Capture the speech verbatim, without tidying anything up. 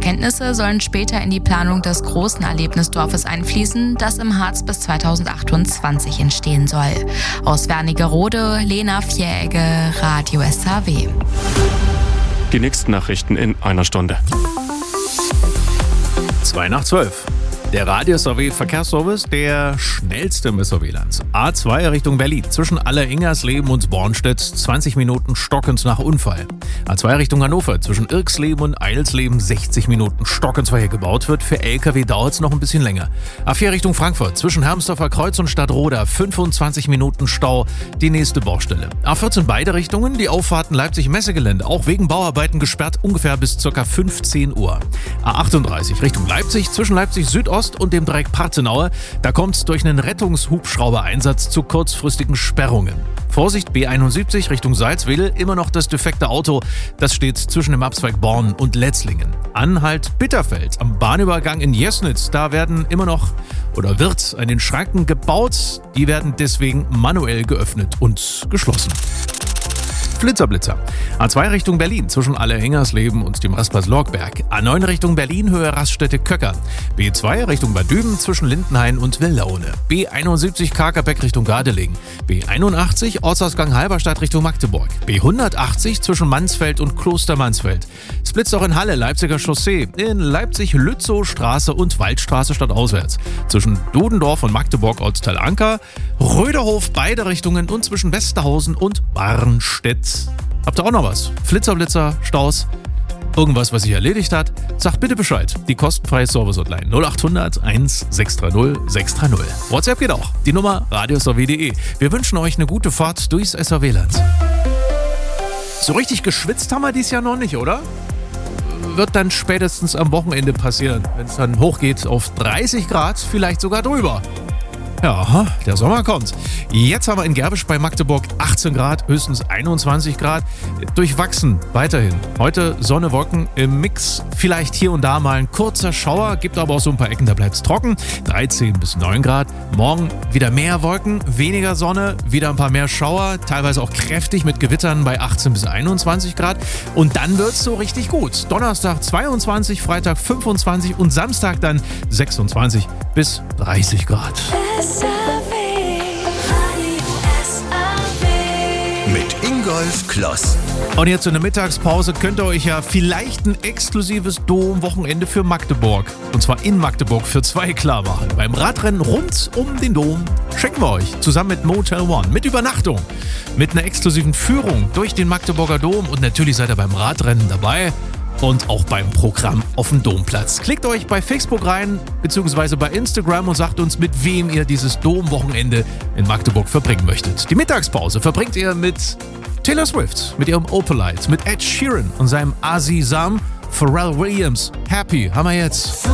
Erkenntnisse sollen später in die Planung des großen Erlebnisdorfes einfließen, das im Harz bis zweitausendachtundzwanzig entstehen soll. Aus Wernigerode, Lena Vieregge, Radio S H W. Die nächsten Nachrichten in einer Stunde. Zwei nach zwölf. Der Radio S H W Verkehrsservice, der schnellste im S H W-Land. A zwei Richtung Berlin, zwischen Alleringersleben und Bornstedt, zwanzig Minuten stockend nach Unfall. A zwei Richtung Hannover, zwischen Irksleben und Eilsleben, sechzig Minuten stockend, weil hier gebaut wird. Für L K W dauert es noch ein bisschen länger. A vier Richtung Frankfurt, zwischen Hermsdorfer Kreuz und Stadtroda, fünfundzwanzig Minuten Stau, die nächste Baustelle. A vierzehn beide Richtungen, die Auffahrten Leipzig-Messegelände, auch wegen Bauarbeiten gesperrt, ungefähr bis ca. fünfzehn Uhr. A achtunddreißig Richtung Leipzig, zwischen Leipzig Südost und dem Dreieck Partenaue, da kommt es durch einen Rettungshubschrauber-Einsatz zu kurzfristigen Sperrungen. Vorsicht, B einundsiebzig Richtung Salzwedel, immer noch das defekte Auto, das steht zwischen dem Abzweig Born und Letzlingen. Anhalt Bitterfeld am Bahnübergang in Jesnitz, da werden immer noch oder wird an den Schranken gebaut, die werden deswegen manuell geöffnet und geschlossen. Flitzerblitzer. A zwei Richtung Berlin, zwischen Allerhengersleben und dem Rastplatz Lorgberg. A neun Richtung Berlin, Höhe Raststätte Köcker. B zwei Richtung Bad Düben, zwischen Lindenhain und Willaune. B einundsiebzig Karkerbeck Richtung Gardelegen. B einundachtzig Ortsausgang Halberstadt Richtung Magdeburg. B hundertachtzig zwischen Mansfeld und Kloster Mansfeld. Es blitzt auch in Halle, Leipziger Chaussee. In Leipzig Lützow Straße und Waldstraße stadtauswärts. Zwischen Dudendorf und Magdeburg Ortsteil Anker. Röderhof beide Richtungen und zwischen Westerhausen und Barnstedt. Habt ihr auch noch was? Flitzerblitzer, Staus, irgendwas, was sich erledigt hat? Sagt bitte Bescheid. Die kostenfreie Service-Hotline null achthundert eins sechs drei null sechs drei null. WhatsApp geht auch. Die Nummer radio s h w punkt d e. Wir wünschen euch eine gute Fahrt durchs S H W-Land. So richtig geschwitzt haben wir dies Jahr noch nicht, oder? Wird dann spätestens am Wochenende passieren, wenn es dann hochgeht auf dreißig Grad, vielleicht sogar drüber. Ja, der Sommer kommt. Jetzt haben wir in Gerbisch bei Magdeburg achtzehn Grad, höchstens einundzwanzig Grad. Durchwachsen weiterhin. Heute Sonne, Wolken im Mix. Vielleicht hier und da mal ein kurzer Schauer. Gibt aber auch so ein paar Ecken, da bleibt es trocken. dreizehn bis neun Grad. Morgen wieder mehr Wolken, weniger Sonne, wieder ein paar mehr Schauer. Teilweise auch kräftig mit Gewittern bei achtzehn bis einundzwanzig Grad. Und dann wird es so richtig gut. Donnerstag zweiundzwanzig, Freitag fünfundzwanzig und Samstag dann sechsundzwanzig bis dreißig Grad. Mit Ingolf Kloss. Und jetzt in der Mittagspause könnt ihr euch ja vielleicht ein exklusives Dom-Wochenende für Magdeburg, und zwar in Magdeburg, für zwei klar machen. Beim Radrennen rund um den Dom schenken wir euch zusammen mit Motel One, mit Übernachtung, mit einer exklusiven Führung durch den Magdeburger Dom und natürlich seid ihr beim Radrennen dabei. Und auch beim Programm auf dem Domplatz. Klickt euch bei Facebook rein, beziehungsweise bei Instagram und sagt uns, mit wem ihr dieses Dom-Wochenende in Magdeburg verbringen möchtet. Die Mittagspause verbringt ihr mit Taylor Swift, mit ihrem Opalite, mit Ed Sheeran und seinem Azizam, Pharrell Williams. Happy haben wir jetzt.